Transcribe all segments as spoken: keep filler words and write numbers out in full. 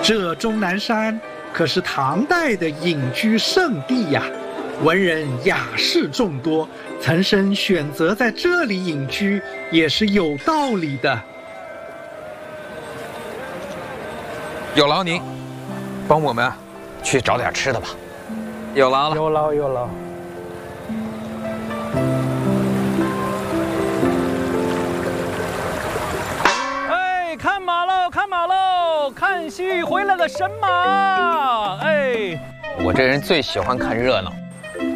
这终南山可是唐代的隐居圣地呀，文人雅士众多，岑参选择在这里隐居也是有道理的。 有劳您，帮我们去找点吃的吧。有劳了， 有劳有劳。 哎，看马喽，看马喽，看西域回来的神马！哎， 我这人最喜欢看热闹。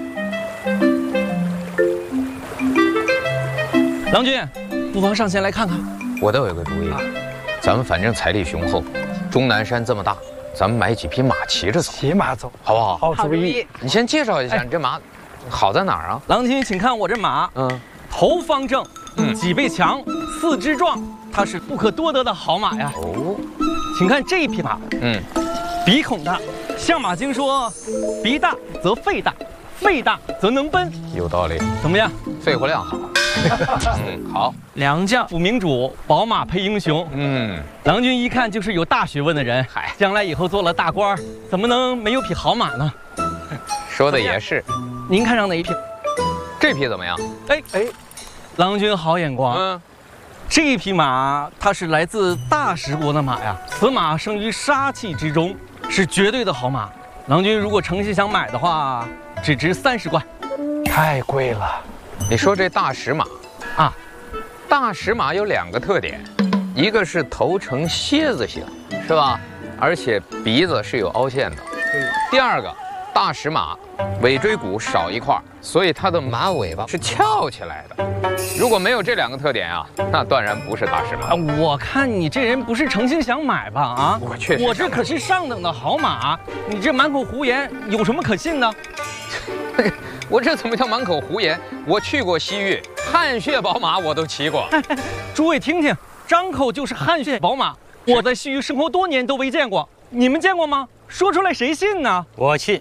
郎君，不妨上前来看看。 我倒有个主意，咱们反正财力雄厚，终南山这么大，咱们买几匹马骑着走， 骑马走， 好不好？ 好主意。 你先介绍一下，你这马好在哪儿啊？ 郎君，请看我这马， 嗯， 头方正， 嗯脊背强，四肢壮，它是不可多得的好马呀。 哦， 请看这匹马， 嗯， 鼻孔大，相马经说，鼻大则肺大，肺大则能奔。 有道理， 怎么样？ 肺活量好。嗯，好。 良将辅明主，宝马配英雄。 嗯， 郎君一看就是有大学问的人， 嗨， 将来以后做了大官，怎么能没有匹好马呢？ 说的也是。 您看上哪一匹？ 这匹怎么样？ 哎哎，郎君好眼光。 嗯， 这匹马它是来自大食国的马呀，此马生于杀气之中，是绝对的好马。郎君如果诚心想买的话，只值三十贯。 太贵了。 你说这大石马啊， 大石马有两个特点，一个是头呈蝎子形，是吧？而且鼻子是有凹陷的。第二个，大石马尾椎骨少一块，所以它的马尾巴是翘起来的。如果没有这两个特点啊，那断然不是大石马。 啊，我看你这人不是诚心想买吧？啊， 我确实， 我这可是上等的好马，你这满口胡言，有什么可信的？ 我这怎么叫满口胡言？我去过西域，汗血宝马我都骑过。 诸位听听，张口就是汗血宝马，我在西域生活多年都没见过，你们见过吗？说出来谁信呢？ 我信。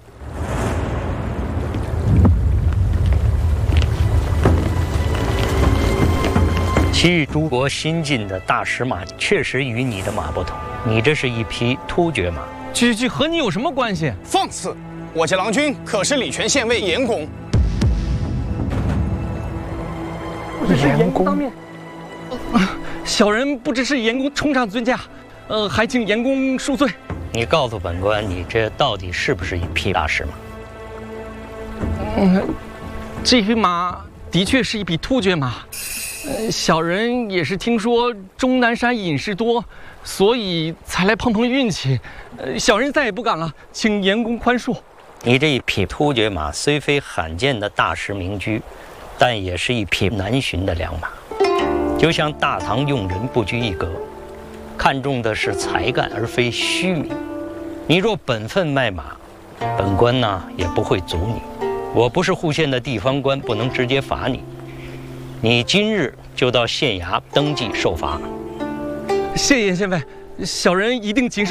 西域诸国新进的大石马确实与你的马不同，你这是一匹突厥马。 区区和你有什么关系？ 放肆！我家郎君可是礼泉县尉严公。 不是严公当面。小人不知是严公冲上尊驾，呃，还请严公恕罪。 你告诉本官，你这到底是不是一匹大石马？ 嗯，这匹马的确是一匹突厥马。呃，小人也是听说终南山隐士多，所以才来碰碰运气。呃，小人再也不敢了，请严公宽恕。 你这一匹突厥马虽非罕见的大石名驹，但也是一匹难寻的良马。就像大唐用人不拘一格，看重的是才干而非虚名。你若本分卖马，本官呢也不会阻你。我不是户县的地方官，不能直接罚你。你今日就到县衙登记受罚。 谢谢县尉，小人一定谨守。